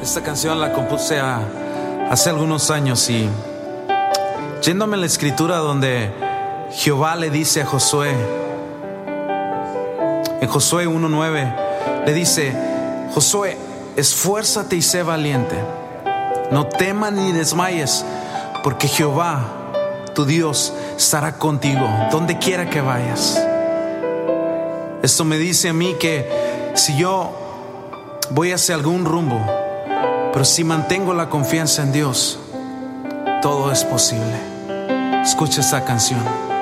Esta canción la compuse hace algunos años y yéndome en la escritura donde Jehová le dice a Josué, en Josué 1:9, le dice: Josué, esfuérzate y sé valiente, no temas ni desmayes, porque Jehová, tu Dios, estará contigo donde quiera que vayas. Esto me dice a mí que si yo voy hacia algún rumbo, pero si mantengo la confianza en Dios, todo es posible. Escucha esta canción.